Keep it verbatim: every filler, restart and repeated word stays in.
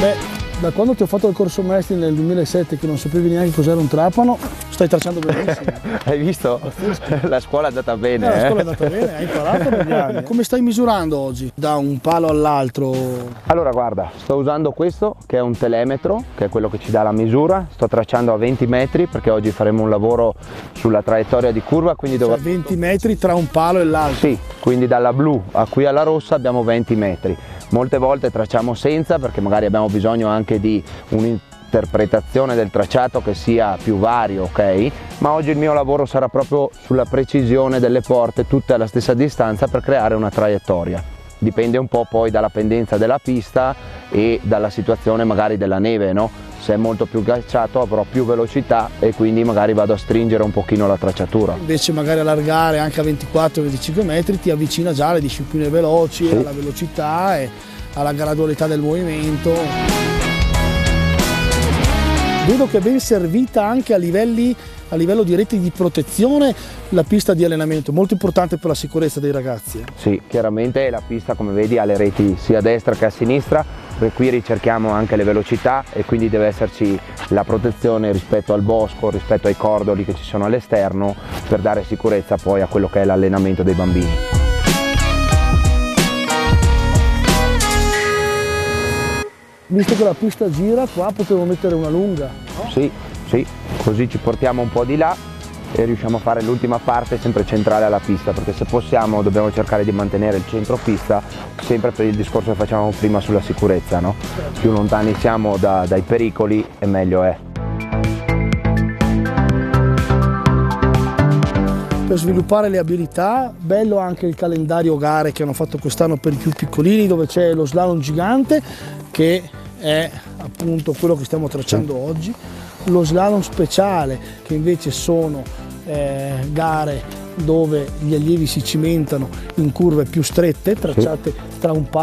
Beh, da quando ti ho fatto il corso maestri nel duemilasette che non sapevi neanche cos'era un trapano, stai tracciando benissimo. Hai visto? La scuola è andata bene. Eh, la scuola eh? è andata bene, hai imparato negli anni. Come stai misurando oggi? Da un palo all'altro? Allora guarda, sto usando questo che è un telemetro, che è quello che ci dà la misura. Sto tracciando a venti metri perché oggi faremo un lavoro sulla traiettoria di curva, quindi Cioè dove... venti metri tra un palo e l'altro? Sì, quindi dalla blu a qui alla rossa abbiamo venti metri. Molte volte tracciamo senza perché magari abbiamo bisogno anche di un'interpretazione del tracciato che sia più vario, ok? Ma oggi il mio lavoro sarà proprio sulla precisione delle porte, tutte alla stessa distanza per creare una traiettoria. Dipende un po' poi dalla pendenza della pista e dalla situazione magari della neve, no? Se è molto più ghiacciato avrò più velocità e quindi magari vado a stringere un pochino la tracciatura. Invece magari allargare anche a ventiquattro venticinque metri ti avvicina già alle discipline veloci, Sì. alla velocità e alla gradualità del movimento. Vedo che è ben servita anche a, livelli, a livello di reti di protezione la pista di allenamento, molto importante per la sicurezza dei ragazzi. Eh. Sì, chiaramente la pista come vedi ha le reti sia a destra che a sinistra, per qui ricerchiamo anche le velocità e quindi deve esserci la protezione rispetto al bosco, rispetto ai cordoli che ci sono all'esterno per dare sicurezza poi a quello che è l'allenamento dei bambini. Visto che la pista gira, qua potevo mettere una lunga, no? Sì, sì, così ci portiamo un po' di là e riusciamo a fare l'ultima parte sempre centrale alla pista, perché se possiamo dobbiamo cercare di mantenere il centro pista, sempre per il discorso che facevamo prima sulla sicurezza, no? Più lontani siamo da, dai pericoli e meglio è. Per sviluppare le abilità, bello anche il calendario gare che hanno fatto quest'anno per i più piccolini, dove c'è lo slalom gigante che è appunto quello che stiamo tracciando oggi, lo slalom speciale che invece sono eh, gare dove gli allievi si cimentano in curve più strette, tracciate tra un paio